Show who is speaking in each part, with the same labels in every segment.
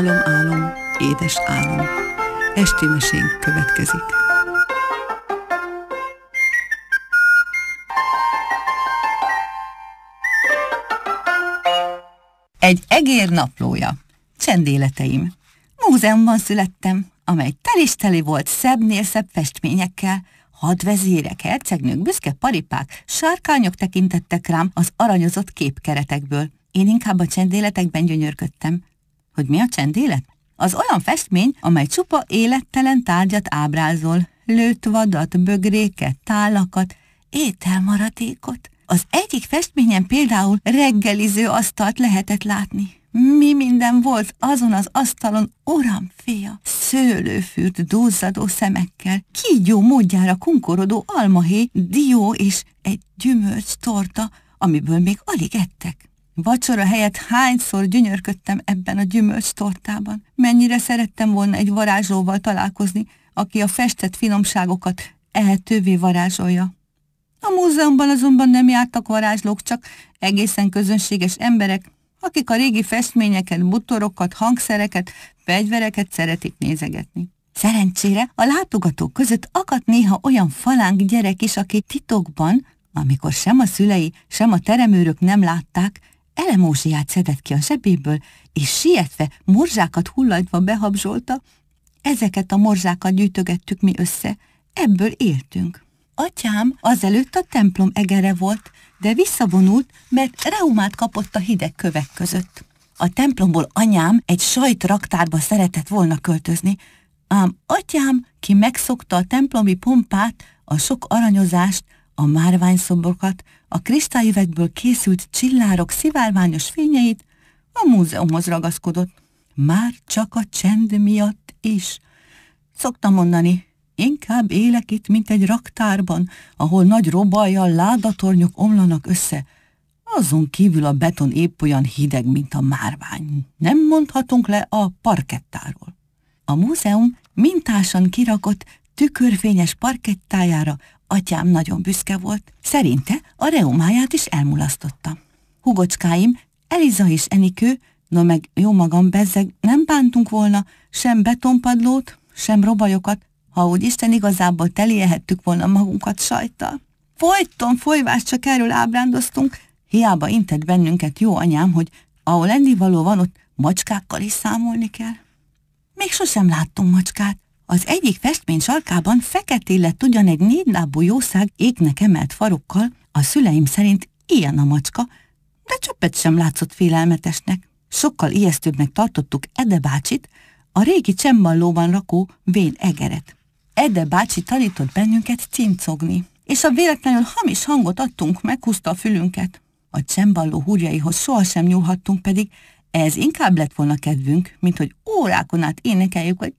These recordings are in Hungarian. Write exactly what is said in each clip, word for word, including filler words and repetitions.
Speaker 1: Álom, álom, édes álom. Esti mesénk következik. Egy egér naplója. Csendéleteim. Múzeumban születtem, amely tel is teli volt szebbnél szebb festményekkel. Hadvezérek, hercegnők, büszke paripák, sárkányok tekintettek rám az aranyozott képkeretekből. Én inkább a csendéletekben gyönyörködtem. Hogy mi a csendélet? Az olyan festmény, amely csupa élettelen tárgyat ábrázol. Lőtt vadat, bögréket, tálakat, ételmaradékot. Az egyik festményen például reggeliző asztalt lehetett látni. Mi minden volt azon az asztalon, uram fia, szőlőfürt duzzadó szemekkel, kígyó módjára kunkorodó almahéj, dió és egy gyümölcs torta, amiből még alig ettek. Vacsora helyett hányszor gyönyörködtem ebben a gyümölcs tortában. Mennyire szerettem volna egy varázslóval találkozni, aki a festett finomságokat ehetővé varázsolja. A múzeumban azonban nem jártak varázslók, csak egészen közönséges emberek, akik a régi festményeket, butorokat, hangszereket, fegyvereket szeretik nézegetni. Szerencsére a látogatók között akadt néha olyan falánk gyerek is, aki titokban, amikor sem a szülei, sem a teremőrök nem látták, elemózsiát szedett ki a zsebéből, és sietve, morzsákat hullajtva behabzsolta. Ezeket a morzsákat gyűjtögettük mi össze, ebből éltünk. Atyám azelőtt a templom egere volt, de visszavonult, mert reumát kapott a hideg kövek között. A templomból anyám egy sajtraktárba szeretett volna költözni, ám atyám, ki megszokta a templomi pompát, a sok aranyozást, a márványszobrokat, a kristályüvegből készült csillárok szivárványos fényeit, a múzeumhoz ragaszkodott. Már csak a csend miatt is. Szoktam mondani, inkább élek itt, mint egy raktárban, ahol nagy robajjal ládatornyok omlanak össze. Azon kívül a beton épp olyan hideg, mint a márvány. Nem mondhatunk le a parkettáról. A múzeum mintásan kirakott, tükörfényes parkettájára atyám nagyon büszke volt. Szerinte a reumáját is elmulasztotta. Hugocskáim, Eliza és Enikő, no meg jó magam bezzeg, nem bántunk volna sem betonpadlót, sem robajokat, ha úgy Isten igazából teliehettük volna magunkat sajttal. Folyton folyvást csak erről ábrándoztunk, hiába intett bennünket jó anyám, hogy ahol ennivaló van, ott macskákkal is számolni kell. Még sosem láttunk macskát. Az egyik festmény sarkában feketén lett ugyan egy négylábú jószág égnek emelt farokkal, a szüleim szerint ilyen a macska, de csöppet sem látszott félelmetesnek. Sokkal ijesztőbbnek tartottuk Ede bácsit, a régi csemballóban rakó vén egeret. Ede bácsi tanított bennünket cincogni, és ha véletlenül hamis hangot adtunk, meghúzta a fülünket. A csemballó húrjaihoz sohasem nyúlhattunk, pedig ez inkább lett volna kedvünk, mint hogy órákon át énekeljük, hogy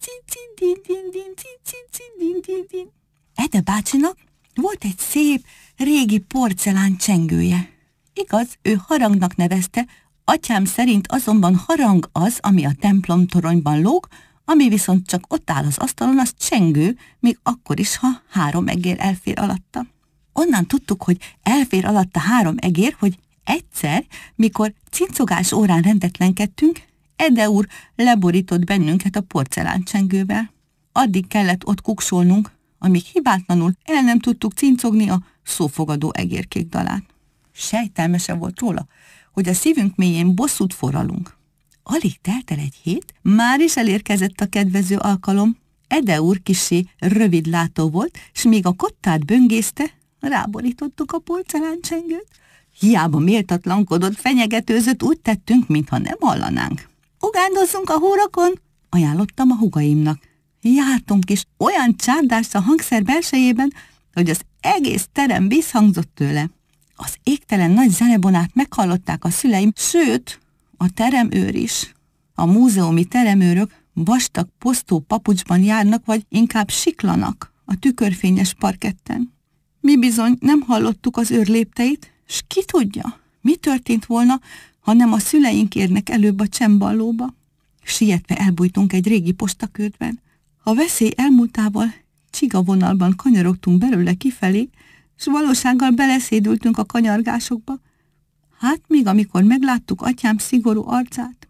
Speaker 1: Ede bácsinak volt egy szép, régi porcelán csengője. Igaz, ő harangnak nevezte, atyám szerint azonban harang az, ami a templom toronyban lóg, ami viszont csak ott áll az asztalon, az csengő, még akkor is, ha három egér elfér alatta. Onnan tudtuk, hogy elfér alatta három egér, hogy egyszer, mikor cincogás órán rendetlenkedtünk, Ede úr leborított bennünket a porceláncsengővel. Addig kellett ott kuksolnunk, amíg hibátlanul el nem tudtuk cincogni a szófogadó egérkék dalát. Sejtelmese volt róla, hogy a szívünk mélyén bosszút forralunk. Alig telt el egy hét, már is elérkezett a kedvező alkalom. Ede úr kissé rövidlátó volt, s míg a kottát böngészte, ráborítottuk a porceláncsengőt. Hiába méltatlankodott, fenyegetőzött, úgy tettünk, mintha nem hallanánk. Ugándozzunk a hórokon, ajánlottam a húgaimnak. Jártunk is olyan csárdást a hangszer belsejében, hogy az egész terem visszhangzott tőle. Az égtelen nagy zenebonát meghallották a szüleim, sőt, a teremőr is. A múzeumi teremőrök vastag posztó papucsban járnak, vagy inkább siklanak a tükörfényes parketten. Mi bizony nem hallottuk az őr lépteit, s ki tudja, mi történt volna, ha nem a szüleink érnek előbb a csemballóba. Sietve elbújtunk egy régi postakörtben. A veszély elmúltával csigavonalban kanyarogtunk belőle kifelé, s valósággal beleszédültünk a kanyargásokba. Hát még amikor megláttuk atyám szigorú arcát,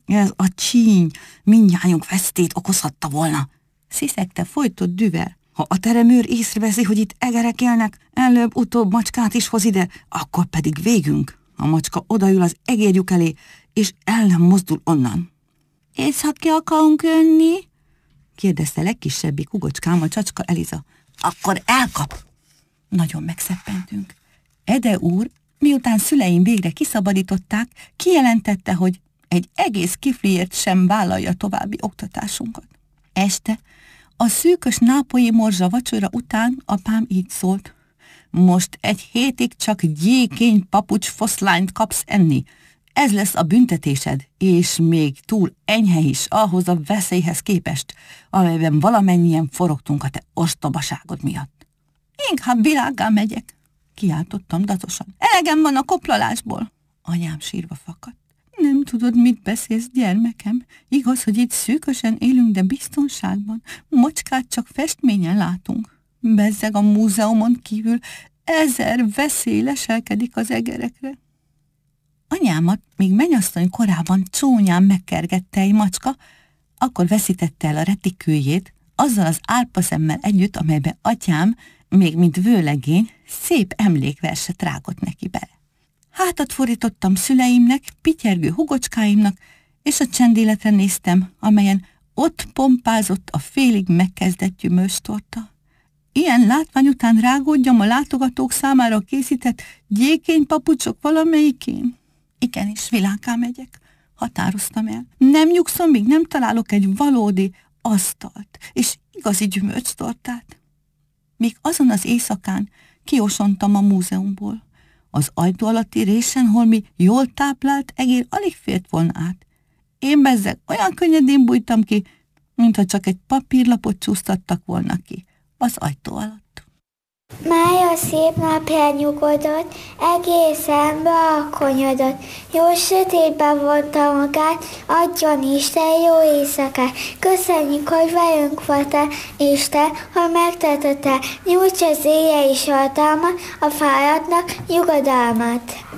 Speaker 1: Ez a csíny mindnyájunk vesztét okozhatta volna, sziszegte folytott düvel. Ha a teremőr észreveszi, hogy itt egerek élnek, előbb-utóbb macskát is hoz ide, akkor pedig végünk. A macska odaül az egérjük elé, és el nem mozdul onnan. És ha ki akarunk jönni? kérdezte legkisebbik hugocskám, a Csacska Eliza. Akkor elkap. Nagyon megszeppentünk. Ede úr, miután szüleim végre kiszabadították, kijelentette, hogy egy egész kifliért sem vállalja további oktatásunkat. Este, a szűkös nápolyi morzsa vacsora után apám így szólt. Most egy hétig csak gyékény papucs foszlányt kapsz enni. Ez lesz a büntetésed, és még túl enyhe is ahhoz a veszélyhez képest, amelyben valamennyien forogtunk a te ostobaságod miatt. Inkább világgá megyek, kiáltottam datosan. Elegem van a koplalásból. Anyám sírva fakadt. Nem tudod, mit beszélsz, gyermekem? Igaz, hogy itt szűkösen élünk, de biztonságban. Macskát csak festményen látunk. Bezzeg a múzeumon kívül ezer veszély leselkedik az egerekre. Anyámat még mennyasszony korában csónyán megkergette egy macska, akkor veszítette el a retikőjét, azzal az árpaszemmel együtt, amelybe atyám, még mint vőlegény, szép emlékverset rágott neki bele. Hátat fordítottam szüleimnek, pityergő hugocskáimnak, és a csendéletre néztem, amelyen ott pompázott a félig megkezdett gyümölcstorta. Ilyen látvány után rágódjam a látogatók számára készített gyékény papucsok valamelyikén? Igenis, világgá megyek, határoztam el. Nem nyugszom, míg nem találok egy valódi asztalt és igazi gyümölcstortát. Még azon az éjszakán kiosontam a múzeumból. Az ajtó alatti résen holmi jól táplált egér alig fért volna át. Én bezzeg olyan könnyedén bújtam ki, mintha csak egy papírlapot csúsztattak volna ki az ajtó alatt.
Speaker 2: Mája szép napján nyugodott, egészen bealkonyodott. Jó sötétben vonta magát, adjon Isten jó éjszakát. Köszönjük, hogy velünk voltál, Isten, hogy megtartottál. Nyújts az éjjel is hatalmat, a fáradtnak nyugodalmat.